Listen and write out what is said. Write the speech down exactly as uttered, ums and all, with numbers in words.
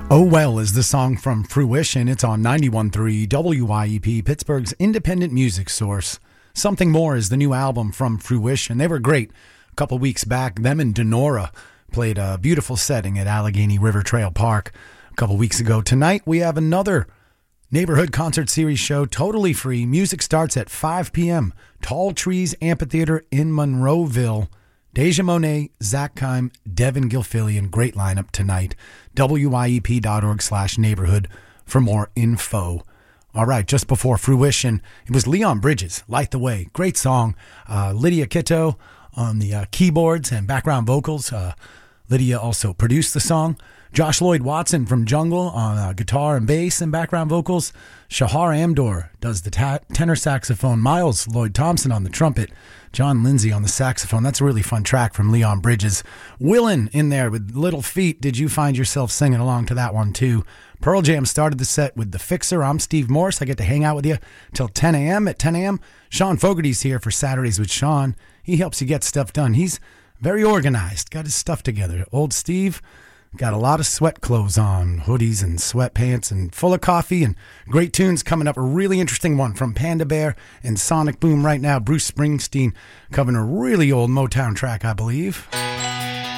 Oh Well is the song from Fruition. It's on ninety-one point three W I E P, Pittsburgh's independent music source. Something More is the new album from Fruition. They were great a couple weeks back. Them and Denora played a beautiful setting at Allegheny River Trail Park a couple weeks ago. Tonight we have another neighborhood concert series show, totally free. Music starts at five p.m. Tall Trees Amphitheater in Monroeville. Deja Monet, Zach Kime, Devin Gilfillian. Great lineup tonight. W I E P dot org slash neighborhood for more info. All right, just before Fruition, it was Leon Bridges, Light the Way. Great song. Uh, Lydia Kitto on the uh, keyboards and background vocals. Uh, Lydia also produced the song. Josh Lloyd Watson from Jungle on uh, guitar and bass and background vocals. Shahar Amdor does the ta- tenor saxophone. Miles Lloyd Thompson on the trumpet. John Lindsay on the saxophone. That's a really fun track from Leon Bridges. Willin in there with Little Feet. Did you find yourself singing along to that one too? Pearl Jam started the set with The Fixer. I'm Steve Morse. I get to hang out with you till ten a.m. At ten a.m., Sean Fogarty's here for Saturdays with Sean. He helps you get stuff done. He's very organized. Got his stuff together. Old Steve got a lot of sweat clothes on, hoodies and sweatpants, and full of coffee and great tunes coming up. A really interesting one from Panda Bear and Sonic Boom right now. Bruce Springsteen covering a really old Motown track, I believe.